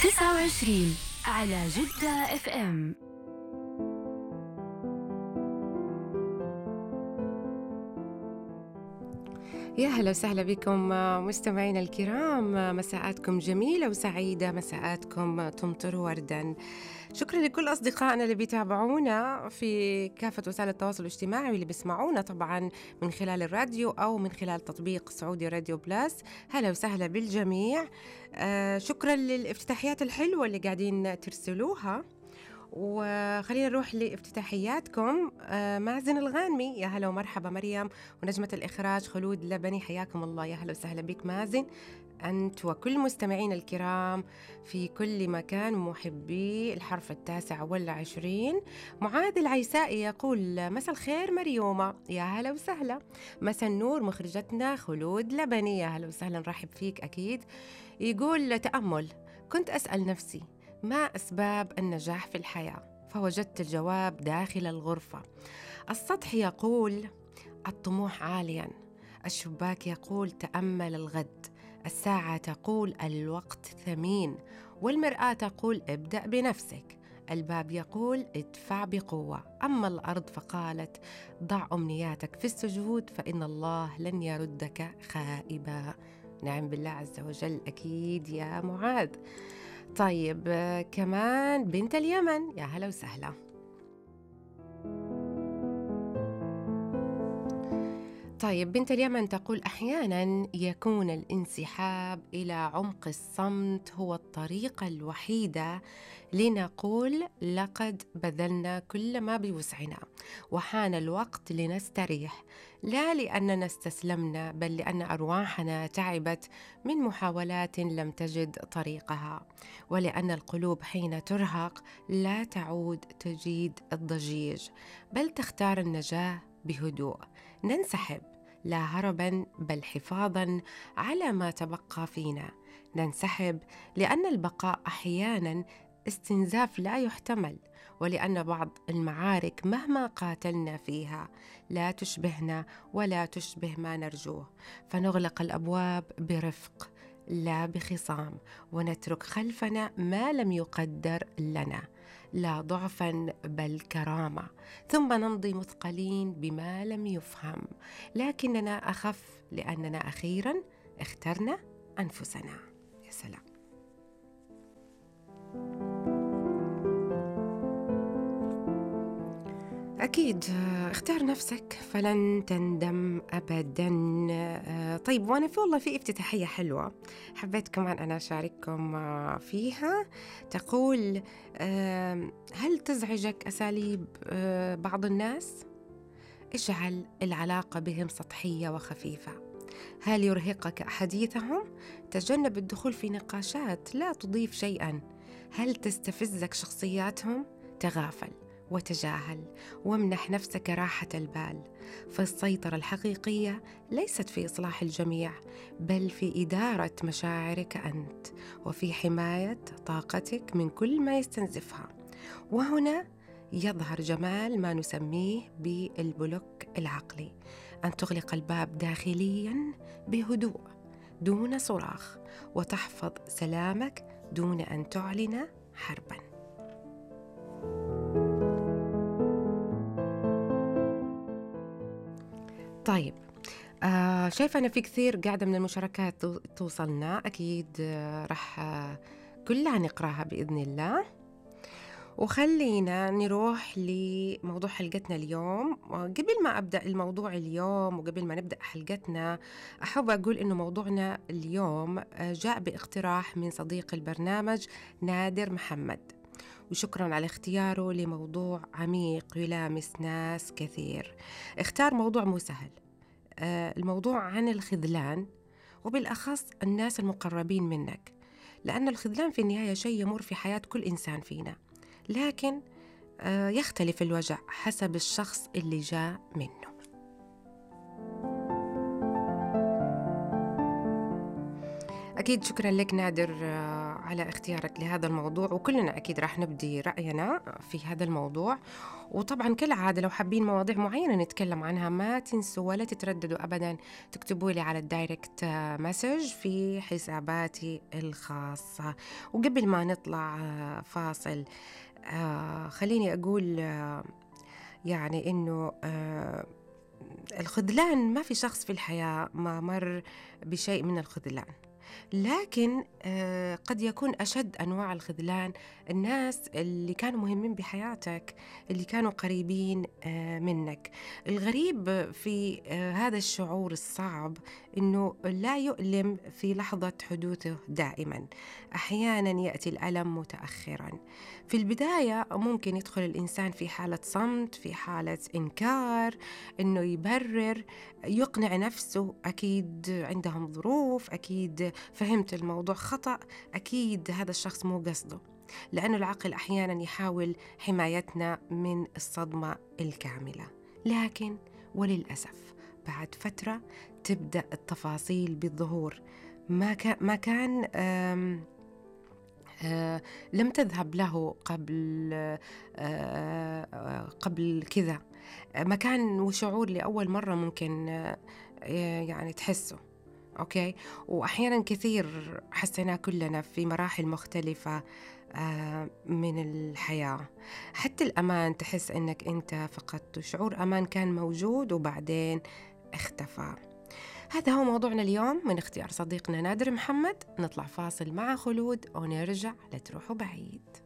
29 على جدة اف ام. يا هلا وسهلا بكم مستمعينا الكرام، مساءاتكم جميلة وسعيدة، مساءاتكم تمطر وردا. شكرا لكل أصدقائنا اللي بيتابعونا في كافة وسائل التواصل الاجتماعي واللي بيسمعونا طبعا من خلال الراديو أو من خلال تطبيق سعودي راديو بلاس. هلا وسهلا بالجميع. شكرا للافتتاحيات الحلوة اللي قاعدين ترسلوها، وخلينا نروح لافتتاحياتكم. مازن الغانمي، يا هلا ومرحبا. مريم، ونجمة الإخراج خلود لبني، حياكم الله. يا هلا وسهلا بك مازن، أنت وكل مستمعين الكرام في كل مكان، محبي الحرف 29. معاذ العيسائي يقول مساء الخير مريومة، يا هلا وسهلا. مساء النور مخرجتنا خلود لبني، يا هلا وسهلا، نرحب فيك أكيد. يقول تأمل، كنت أسأل نفسي ما أسباب النجاح في الحياة، فوجدت الجواب داخل الغرفة. السطح يقول الطموح عاليا، الشباك يقول تأمل الغد، الساعة تقول الوقت ثمين، والمرآة تقول ابدأ بنفسك، الباب يقول ادفع بقوة، أما الأرض فقالت ضع أمنياتك في السجود فإن الله لن يردك خائبا. نعم بالله عز وجل، أكيد يا معاذ. طيب كمان بنت اليمن، يا هلا وسهلا. طيب بنت اليمن تقول أحيانا يكون الانسحاب إلى عمق الصمت هو الطريقة الوحيدة لنقول لقد بذلنا كل ما بوسعنا وحان الوقت لنستريح، لا لأننا استسلمنا بل لأن أرواحنا تعبت من محاولات لم تجد طريقها، ولأن القلوب حين ترهق لا تعود تجيد الضجيج بل تختار النجاة بهدوء. ننسحب لا هربا بل حفاظا على ما تبقى فينا. ننسحب لأن البقاء أحيانا استنزاف لا يحتمل، ولأن بعض المعارك مهما قاتلنا فيها لا تشبهنا ولا تشبه ما نرجوه، فنغلق الأبواب برفق لا بخصام، ونترك خلفنا ما لم يقدر لنا لا ضعفا بل كرامة، ثم نمضي مثقلين بما لم يفهم، لكننا أخف لأننا أخيرا اخترنا أنفسنا. يا سلام. أكيد اختار نفسك فلن تندم أبدا. طيب وأنا والله في افتتاحية حلوة حبيت كمان أنا أشارككم فيها. تقول هل تزعجك أساليب بعض الناس؟ اجعل العلاقة بهم سطحية وخفيفة. هل يرهقك حديثهم؟ تجنب الدخول في نقاشات لا تضيف شيئا. هل تستفزك شخصياتهم؟ تغافل وتجاهل وامنح نفسك راحة البال، فالسيطرة الحقيقية ليست في إصلاح الجميع بل في إدارة مشاعرك أنت وفي حماية طاقتك من كل ما يستنزفها. وهنا يظهر جمال ما نسميه بالبلوك العقلي، أن تغلق الباب داخليا بهدوء دون صراخ، وتحفظ سلامك دون أن تعلن حربا. طيب شايفة أنا في كثير قاعدة من المشاركات توصلنا، أكيد رح كلها نقراها بإذن الله. وخلينا نروح لموضوع حلقتنا اليوم. قبل ما أبدأ الموضوع اليوم وقبل ما نبدأ حلقتنا، أحب أقول إنه موضوعنا اليوم جاء باقتراح من صديق البرنامج نادر محمد، وشكرا على اختياره لموضوع عميق يلامس ناس كثير. اختار موضوع مو سهل، الموضوع عن الخذلان، وبالأخص الناس المقربين منك، لأن الخذلان في النهاية شيء يمر في حياة كل إنسان فينا، لكن يختلف الوجع حسب الشخص اللي جاء منه. أكيد شكرا لك نادر على اختيارك لهذا الموضوع، وكلنا أكيد راح نبدي رأينا في هذا الموضوع. وطبعا كالعادة لو حابين مواضيع معينة نتكلم عنها ما تنسوا ولا تترددوا أبدا تكتبوا لي على الدايركت مسج في حساباتي الخاصة. وقبل ما نطلع فاصل، خليني أقول يعني إنه الخذلان، ما في شخص في الحياة ما مر بشيء من الخذلان، لكن قد يكون أشد أنواع الخذلان الناس اللي كانوا مهمين بحياتك، اللي كانوا قريبين منك. الغريب في هذا الشعور الصعب إنه لا يؤلم في لحظة حدوثه دائما، أحيانا يأتي الألم متأخرا. في البداية ممكن يدخل الإنسان في حالة صمت، في حالة إنكار، إنه يبرر، يقنع نفسه أكيد عندهم ظروف، أكيد فهمت الموضوع خطأ، أكيد هذا الشخص مو قصده، لأنه العقل أحيانا يحاول حمايتنا من الصدمة الكاملة. لكن وللأسف بعد فترة تبدأ التفاصيل بالظهور. ما كان لم تذهب له قبل كذا، مكان وشعور لأول مرة ممكن يعني تحسه. أوكي، وأحيانا كثير حسنا كلنا في مراحل مختلفة من الحياة. حتى الأمان، تحس أنك أنت فقدت شعور أمان كان موجود وبعدين اختفى. هذا هو موضوعنا اليوم من اختيار صديقنا نادر محمد. نطلع فاصل مع خلود ونرجع، لا تروحوا بعيد.